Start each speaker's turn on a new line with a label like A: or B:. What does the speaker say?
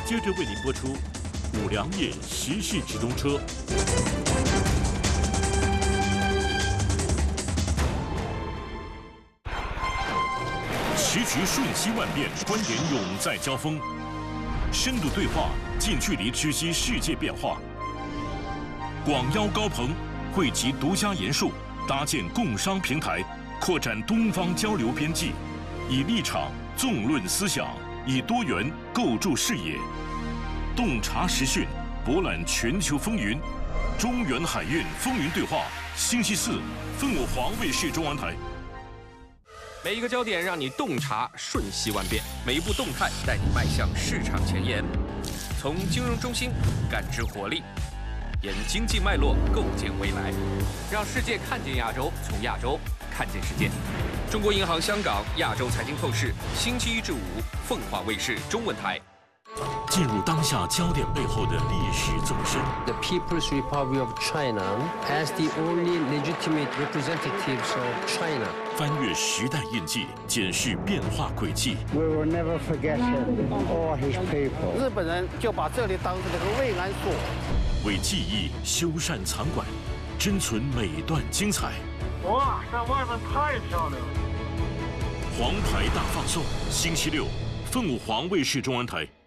A: 接着为您播出五粮液时事直通车。时局瞬息万变，观点永在交锋，深度对话，近距离知悉世界变化。广邀高朋，汇集独家研述，搭建共商平台，扩展东方交流边际，以立场纵论思想，以多元构筑视野，洞察时讯，博览全球风云。中原海运风云对话，星期四，凤凰卫视中文台。
B: 每一个焦点让你洞察瞬息万变，每一步动态带你迈向市场前沿。从金融中心感知活力，沿经济脉络构建未来，让世界看见亚洲，从亚洲看见世界。中国银行香港亚洲财经透视，星期一至五，凤凰卫视中文台。
A: 进入当下焦点背后的历史纵深。
C: The People's Republic of China as the only legitimate representatives of China.
A: 翻越时代印记，检视变化轨迹。
D: We will never forget him or his people.
E: 日本人就把这里当成了个慰安所。
A: 为记忆修缮藏馆，珍存每段精彩。
F: 哇，在外面太漂亮了！
A: 黄牌大放送，星期六，凤凰卫视中文台。